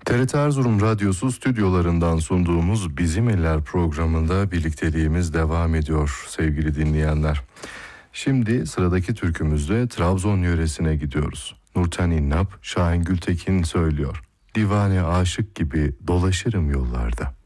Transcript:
TRT Erzurum Radyosu stüdyolarından sunduğumuz Bizim Eller programında birlikteliğimiz devam ediyor sevgili dinleyenler. Şimdi sıradaki türkümüzde Trabzon yöresine gidiyoruz. Nurten İnnap, Şahin Gültekin söylüyor. Divane aşık gibi dolaşırım yollarda.